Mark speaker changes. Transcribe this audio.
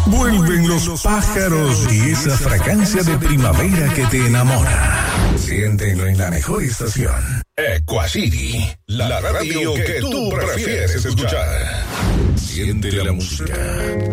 Speaker 1: Vuelven los pájaros y esa fragancia de primavera que te enamora. Siéntelo en la mejor estación. Equacity, la radio que tú prefieres escuchar. Siente la música.